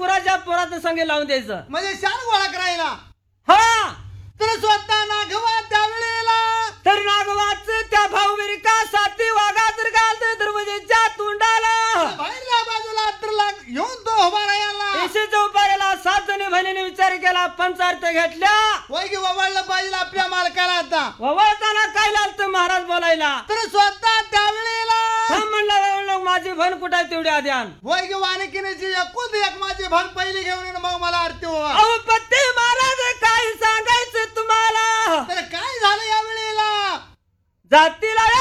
गुराच्या पोरात संगे लावून द्यायचं म्हणजे शान गोळा करायला. हा तर स्वतः नागवा त्यावेळेला तर नागवाच त्या भाऊबिरिका साती वाघात घालत दरवाजेच्या तोंडाला बाहेरल्या बाजूला तर येऊन तो उभा राहिला. इशेच्या उपायाला 7 जणी बहिणीने विचार केला, पंचार्थ घेतल्या. वय की वळलं पाहिजे आपल्या मालकाला. आता वळताना काय लागतं महाराज बोलायला. तर स्वतः त्यावेळेला म्हणलं माझी बहीण कुठे आहे तेवढी आधी आण. वय की वाणिकीनेची एकूण एक माझी भान पहिली घेऊन येणं, मग मला आरती व्हावा. अहो पत्ते महाराज काय सांगायचं तुम्हाला. तर काय झालं या वेळेला. जातीला